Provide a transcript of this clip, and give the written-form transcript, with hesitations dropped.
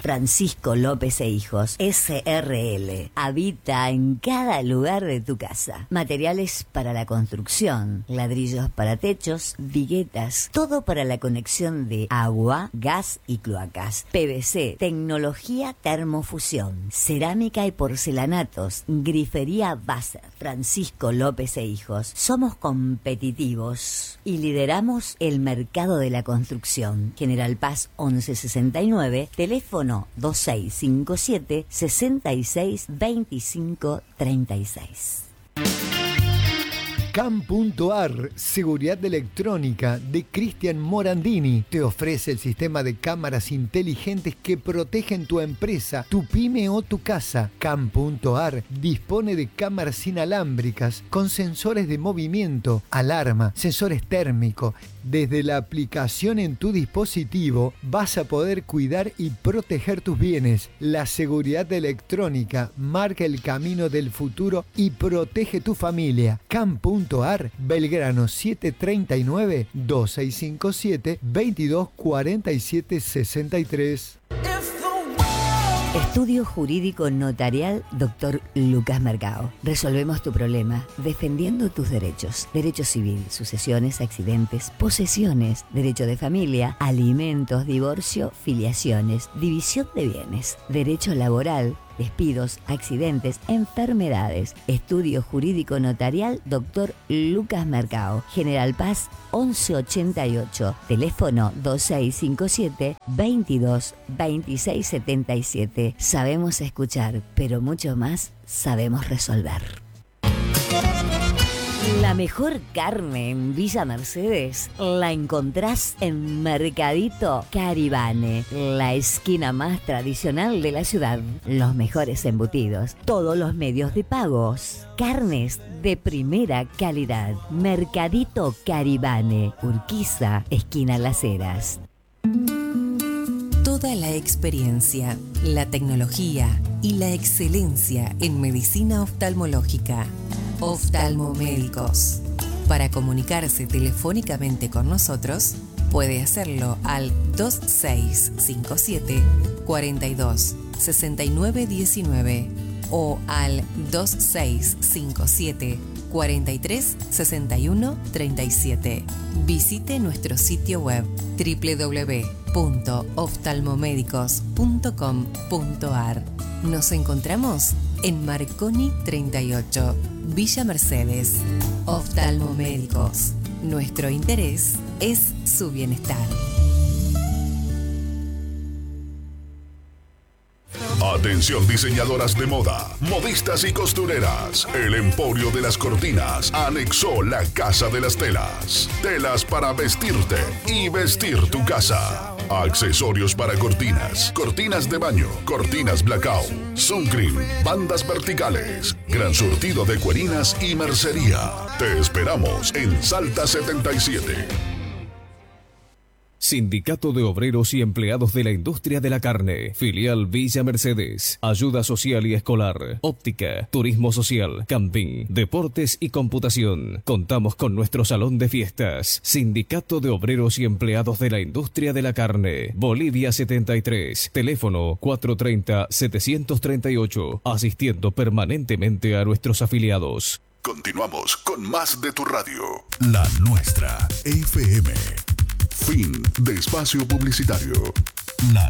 Francisco López e Hijos, SRL. Habita en cada lugar de tu casa. Materiales para la construcción, ladrillos para techos, viguetas, todo para la conexión de agua, gas y cloacas. PVC, tecnología termofusión, cerámica y porcelanatos, grifería Basser. Francisco López e Hijos. Somos competitivos y lideramos el mercado de la construcción. General Paz 1169, teléfono 2657 66 25 36. CAM.ar, seguridad electrónica de Cristian Morandini, te ofrece el sistema de cámaras inteligentes que protegen tu empresa, tu pyme o tu casa. CAM.ar dispone de cámaras inalámbricas con sensores de movimiento, alarma, sensores térmicos. Desde la aplicación en tu dispositivo vas a poder cuidar y proteger tus bienes. La seguridad electrónica marca el camino del futuro y protege tu familia. CAM.ar, Belgrano 739 2657 22 47 63. Estudio Jurídico Notarial Dr. Lucas Mercado. Resolvemos tu problema defendiendo tus derechos. Derecho civil, sucesiones, accidentes, posesiones, derecho de familia, alimentos, divorcio, filiaciones, división de bienes, derecho laboral, despidos, accidentes, enfermedades. Estudio Jurídico Notarial Dr. Lucas Mercado. General Paz 1188. Teléfono 2657 22 26 77. Sabemos escuchar, pero mucho más sabemos resolver. La mejor carne en Villa Mercedes la encontrás en Mercadito Caribane, la esquina más tradicional de la ciudad. Los mejores embutidos, todos los medios de pagos, carnes de primera calidad. Mercadito Caribane, Urquiza, esquina Las Heras. Toda la experiencia, la tecnología y la excelencia en medicina oftalmológica. Oftalmomédicos. Para comunicarse telefónicamente con nosotros, puede hacerlo al 2657 42 69 19 o al 2657 43 61 37. Visite nuestro sitio web www.oftalmomedicos.com.ar. Nos encontramos en Marconi 38, Villa Mercedes. Oftalmomédicos. Nuestro interés es su bienestar. Atención diseñadoras de moda, modistas y costureras. El Emporio de las Cortinas anexó la Casa de las Telas. Telas para vestirte y vestir tu casa. Accesorios para cortinas, cortinas de baño, cortinas blackout, suncream, bandas verticales, gran surtido de cuerinas y mercería. Te esperamos en Salta 77. Sindicato de Obreros y Empleados de la Industria de la Carne, filial Villa Mercedes, ayuda social y escolar, óptica, turismo social, camping, deportes y computación. Contamos con nuestro salón de fiestas. Sindicato de Obreros y Empleados de la Industria de la Carne, Bolivia 73, teléfono 430-738, asistiendo permanentemente a nuestros afiliados. Continuamos con más de tu radio, la nuestra, FM. Fin de espacio publicitario. La